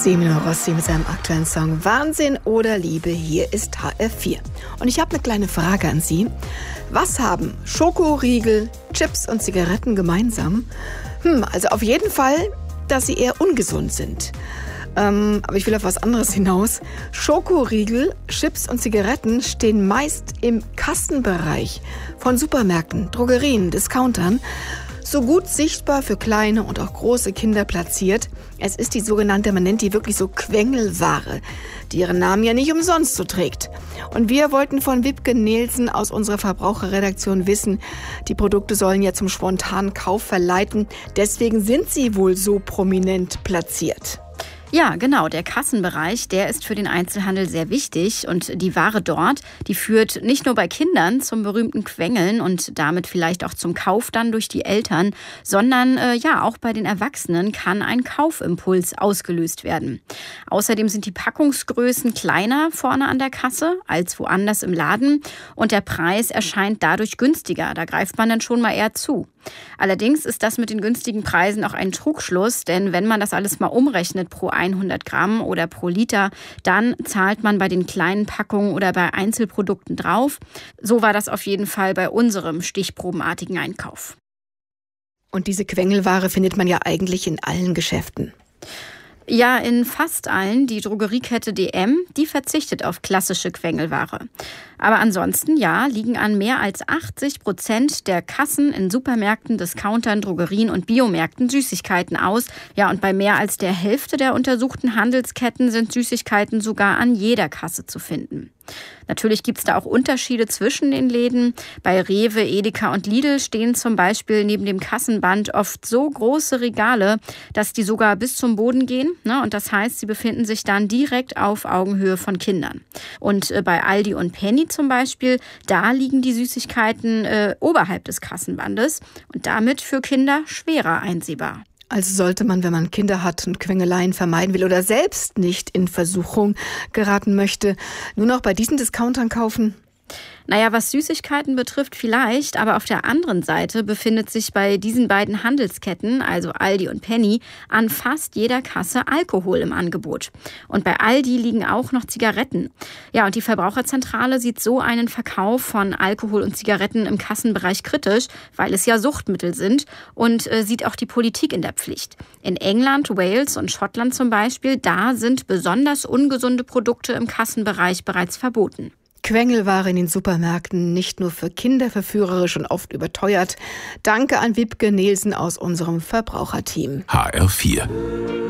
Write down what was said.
Semino Rossi mit seinem aktuellen Song Wahnsinn oder Liebe. Hier ist HR4. Und ich habe eine kleine Frage an Sie. Was haben Schokoriegel, Chips und Zigaretten gemeinsam? Also auf jeden Fall, dass sie eher ungesund sind. Aber ich will auf was anderes hinaus. Schokoriegel, Chips und Zigaretten stehen meist im Kassenbereich von Supermärkten, Drogerien, Discountern. So gut sichtbar für kleine und auch große Kinder platziert. Es ist die sogenannte, man nennt die wirklich so Quengelware, die ihren Namen ja nicht umsonst so trägt. Und wir wollten von Wiebke Nielsen aus unserer Verbraucherredaktion wissen, die Produkte sollen ja zum spontanen Kauf verleiten. Deswegen sind sie wohl so prominent platziert. Ja, genau. Der Kassenbereich, der ist für den Einzelhandel sehr wichtig. Und die Ware dort, die führt nicht nur bei Kindern zum berühmten Quengeln und damit vielleicht auch zum Kauf dann durch die Eltern, sondern auch bei den Erwachsenen kann ein Kaufimpuls ausgelöst werden. Außerdem sind die Packungsgrößen kleiner vorne an der Kasse als woanders im Laden und der Preis erscheint dadurch günstiger. Da greift man dann schon mal eher zu. Allerdings ist das mit den günstigen Preisen auch ein Trugschluss, denn wenn man das alles mal umrechnet pro 100 Gramm oder pro Liter, dann zahlt man bei den kleinen Packungen oder bei Einzelprodukten drauf. So war das auf jeden Fall bei unserem stichprobenartigen Einkauf. Und diese Quengelware findet man ja eigentlich in allen Geschäften. Ja, in fast allen. Die Drogeriekette DM, die verzichtet auf klassische Quengelware. Aber ansonsten, ja, liegen an mehr als 80% der Kassen in Supermärkten, Discountern, Drogerien und Biomärkten Süßigkeiten aus. Ja, und bei mehr als der Hälfte der untersuchten Handelsketten sind Süßigkeiten sogar an jeder Kasse zu finden. Natürlich gibt es da auch Unterschiede zwischen den Läden. Bei Rewe, Edeka und Lidl stehen zum Beispiel neben dem Kassenband oft so große Regale, dass die sogar bis zum Boden gehen. Und das heißt, sie befinden sich dann direkt auf Augenhöhe von Kindern. Und bei Aldi und Penny zum Beispiel, da liegen die Süßigkeiten oberhalb des Kassenbandes und damit für Kinder schwerer einsehbar. Also sollte man, wenn man Kinder hat und Quengeleien vermeiden will oder selbst nicht in Versuchung geraten möchte, nur noch bei diesen Discountern kaufen? Naja, was Süßigkeiten betrifft vielleicht, aber auf der anderen Seite befindet sich bei diesen beiden Handelsketten, also Aldi und Penny, an fast jeder Kasse Alkohol im Angebot. Und bei Aldi liegen auch noch Zigaretten. Ja, und die Verbraucherzentrale sieht so einen Verkauf von Alkohol und Zigaretten im Kassenbereich kritisch, weil es ja Suchtmittel sind und sieht auch die Politik in der Pflicht. In England, Wales und Schottland zum Beispiel, da sind besonders ungesunde Produkte im Kassenbereich bereits verboten. Quengelware in den Supermärkten, nicht nur für Kinder verführerisch und oft überteuert. Danke an Wiebke Nielsen aus unserem Verbraucherteam. HR4